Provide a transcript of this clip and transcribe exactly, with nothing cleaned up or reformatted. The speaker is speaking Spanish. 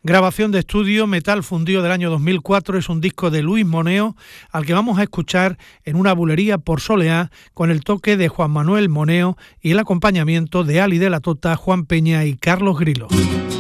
Grabación de estudio, Metal Fundido del año dos mil cuatro, es un disco de Luis Moneo, al que vamos a escuchar en una bulería por Soleá, con el toque de Juan Manuel Moneo y el acompañamiento de Ali de la Tota, Juan Peña y Carlos Grilo.